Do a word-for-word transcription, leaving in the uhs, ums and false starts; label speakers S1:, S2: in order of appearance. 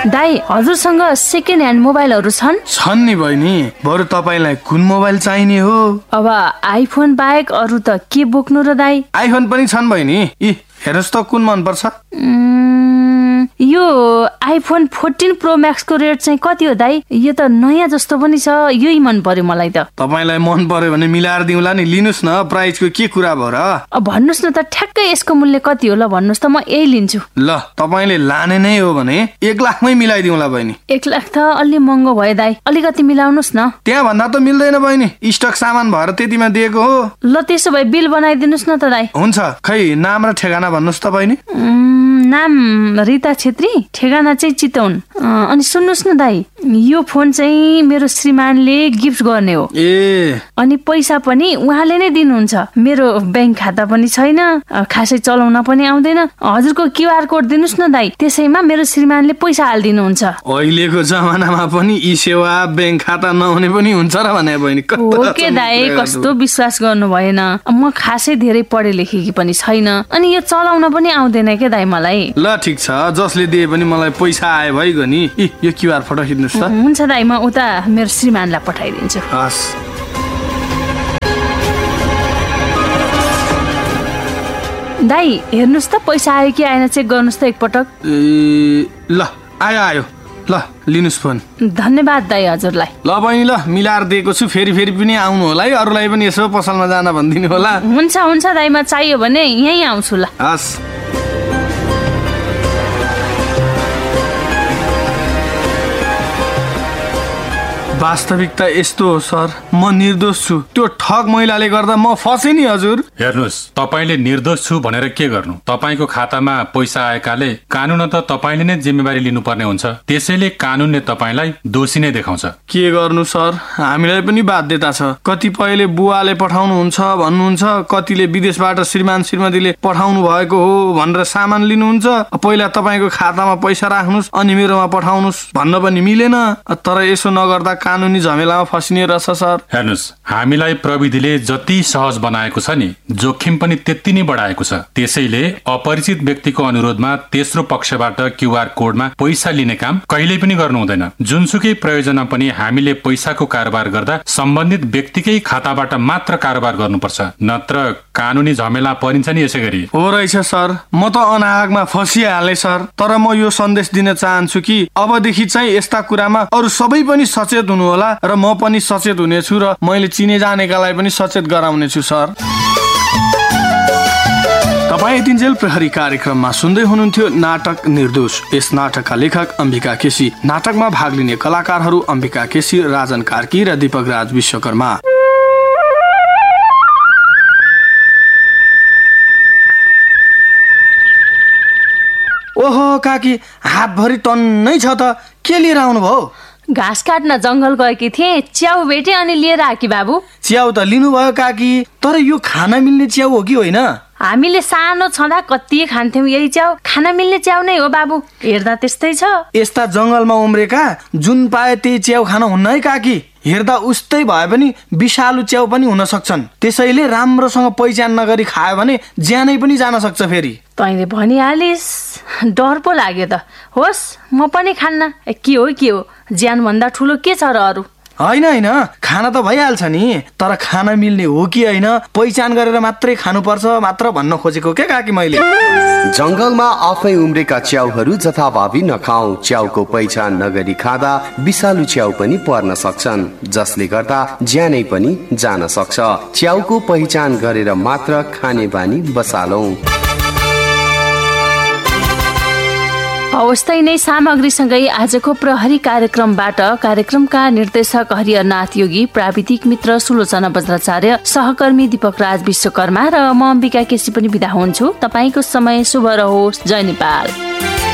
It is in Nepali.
S1: दाइ हजुरसँग सेकेन्ड ह्यान्ड मोबाइलहरू छन्?
S2: छन् नि बहिनी, बरु तपाईलाई कुन मोबाइल चाहिने हो?
S1: अब आइफोन बाहेक अरू त के बोक्नु र दाइ?
S2: आइफोन पनि छन् बहिनी। इ हेर्नुहोस् त कुन मन पर्छ?
S1: यो आइफोन फोर्टिन प्रो म्याक्स को रेट चाहिँ कति हो दाइ? यो त नयाँ जस्तो पनि छ, यही मन पर्यो मलाई त।
S2: तपाईलाई मन पर्यो भने मिलाएर दिउँला नि, लिनुस् न। प्राइसको के कुरा भयो र?
S1: भन्नुस् न त ठ्याक्कै यसको मूल्य कति होला भन्नुस् त, म यही लिन्छु।
S2: ल तपाईले लाने नै हो भने एक लाखमै मिलाइदिउँला बहिनी।
S1: एक लाख त अलि महँगो भयो दाइ, अलिकति मिलाउनुस् न।
S2: त्यहाँ भन्दा त मिल्दैन बहिनी, स्टक सामान भएर त्यतिमा दिएको हो।
S1: ल त्यसो भए बिल बनाइदिनुस् न त दाइ।
S2: हुन्छ, खै नाम र ठेगाना भन्नुस् त बहिनी।
S1: नाम रिता छेत्री, ठेगाना चाहिँ चितवन। अनि सुन्नुस् न दाइ, यो फोन चाहिँ मेरो श्रीमानले गिफ्ट गर्ने हो।
S2: ए
S1: अनि पैसा पनि उहाँले नै दिनुहुन्छ। मेरो ब्याङ्क खाता पनि छैन, खासै चलाउन पनि आउँदैन। हजुरको क्युआर कोड दिनुस् न दाइ, त्यसैमा मेरो श्रीमानले पैसा हालिदिनुहुन्छ।
S2: अहिलेको जमानामा पनि ई सेवा ब्याङ्क खाता नहुने पनि हुन्छ र भने बहिनी।
S1: ओके दाइ, कस्तो विश्वास गर्नु भएन। म खासै धेरै पढे लेखेकी पनि छैन, अनि यो चलाउन पनि आउँदैन के दाइ मलाई।
S2: ल ठिक छ, जसले दिए पनि मलाई पैसा आयो भइगयो नि। यो क्युआर फोटो खिच्नुस् त।
S1: हुन्छ दाइ, म उता मेरो श्रीमानलाई पठाइदिन्छु।
S2: हस्।
S1: दाइ हेर्नुस् त पैसा आयो कि आएन चेक गर्नुस् त एकपटक।
S2: ए ल आयो आयो, ल लिनुस् फोन।
S1: धन्यवाद दाइ हजुरलाई।
S2: ल बहिनी, ल मिलाएर दिएको छु। फेरि फेरि पनि आउनु होला है, अरूलाई पनि यसो पसलमा जान भनिदिनु होला।
S1: हुन्छ हुन्छ दाइ, म चाहियो भने यहीँ आउँछु ल।
S2: हस्। वास्तविकता यस्तो हो सर, म निर्दोष छु। त्यो ठग महिलाले गर्दा म फसेँ नि हजुर।
S3: हेर्नुहोस्, तपाईले निर्दोष छु भनेर के गर्नु? तपाईको खातामा पैसा आएकाले कानून त तपाईले नै जिम्मेवारी लिनुपर्ने हुन्छ। त्यसैले कानूनले तपाईलाई दोषी नै देखाउँछ।
S2: के गर्नु सर, हामीलाई पनि बाध्यता छ। कतिपयले बुवाले पठाउनुहुन्छ भन्नुहुन्छ, कतिले विदेशबाट श्रीमान श्रीमतीले पठाउनु भएको हो भनेर सामान लिनुहुन्छ। पहिला तपाईको खातामा पैसा राख्नुस् अनि मेरोमा पठाउनुस् भन्न पनि मिलेन। तर यसो नगर्दा कानुनी झमेलामा फसिने रहेछ सर।
S3: हेर्नुहोस्, हामीलाई प्रविधिले जति सहज बनाएको छ नि, जोखिम पनि त्यति नै बढाएको छ। त्यसैले अपरिचित व्यक्तिको अनुरोधमा तेस्रो पक्षबाट क्युआर कोडमा पैसा लिने काम कहिल्यै पनि गर्नु हुँदैन। जुनसुकै प्रयोजनमा पनि हामीले पैसाको कारोबार गर्दा सम्बन्धित व्यक्तिकै खाताबाट मात्र कारोबार गर्नुपर्छ, नत्र कानुनी झमेला परिन्छ नि। यसै गरी
S2: हो रहेछ सर, म त अनाहकमा फसिहालेँ सर। तर म यो सन्देश दिन चाहन्छु कि अबदेखि चाहिँ यस्ता कुरामा अरू सबै पनि सचेत हुनु होला र म पनि सचेत हुनेछु र मैले चिने जानेकालाई पनि सचेत गराउनेछु सर। तपाईँ यतिन्जेल प्रहरी कार्यक्रममा सुन्दै हुनुहुन्थ्यो नाटक निर्दोष। यस नाटकका लेखक अम्बिका केसी, नाटकमा भाग लिने कलाकारहरू अम्बिका केसी, राजन कार्की र दीपक राज विश्वकर्मा। ओहो काकी, हातभरि टन्नै छ त, के लिएर आउनुभयो?
S1: घाँस काट्न जंगल गएकी थिएँ, च्याउ भेटे अनि लिएर आएकी बाबु।
S2: च्याउ त लिनुभयो काकी, तर यो खान मिल्ने च्याउ हो कि होइन?
S1: हामीले सानो छँदा कति खान्थ्यौं यही च्याउ, खान मिल्ने च्याउ नै हो बाबु। हेर्दा त्यस्तै छ।
S2: यस्ता जंगलमा उम्रेका जुन पाए त्यही च्याउ खान हुन्न है काकी। हेर्दा उस्तै भए पनि विषालु च्याउ पनि हुन सक्छन्। त्यसैले राम्रोसँग पहिचान नगरी खायो भने ज्यानै पनि जान सक्छ। फेरि
S1: तैँले भनिहालिस्, डर पो लाग्यो त। होस्, म पनि खान्न। के हो के हो, ज्यान भन्दा ठुलो के छ र अरू?
S2: होइन होइन, खाना त भइहाल्छ नि, तर खान मिल्ने हो कि होइन पहिचान गरेर मात्रै खानुपर्छ मात्र भन्न खोजेको के काकी मैले।
S4: जंगलमा आफै उम्रेका च्याउहरू जथाभावी नखाऊ। च्याउको पहिचान नगरी खाँदा विषालु च्याउ पनि पर्न सक्छन्, जसले गर्दा ज्यानै पनि जान सक्छ। च्याउको पहिचान गरेर मात्र खाने बानी बसालौं।
S1: अवस्थै नै सामग्रीसँगै आजको प्रहरी कार्यक्रमबाट कार्यक्रमका निर्देशक हरिहरनाथ योगी, प्राविधिक मित्र सुलोचना बज्राचार्य, सहकर्मी दीपक राज विश्वकर्मा र म अम्बिका केसी पनि बिदा हुन्छु। तपाईको समय शुभ रहोस्। जय नेपाल।